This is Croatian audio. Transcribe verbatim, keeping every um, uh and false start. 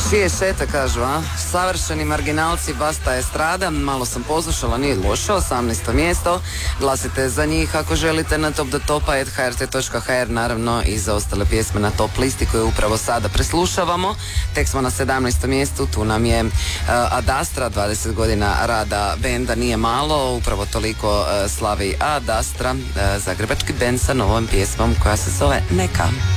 Šije šeta, kažu, a? Savršeni marginalci, Basta Estrada, malo sam poslušala, nije loše, osamnaesto mjesto. Glasite za njih ako želite na top do topa at h r t dot h r, naravno i za ostale pjesme na top listi koje upravo sada preslušavamo. Tek smo na sedamnaestom mjestu, tu nam je uh, Ad Astra, dvadeset godina rada benda nije malo, upravo toliko uh, slavi Ad Astra, uh, zagrebački bend sa novom pjesmom koja se zove Neka.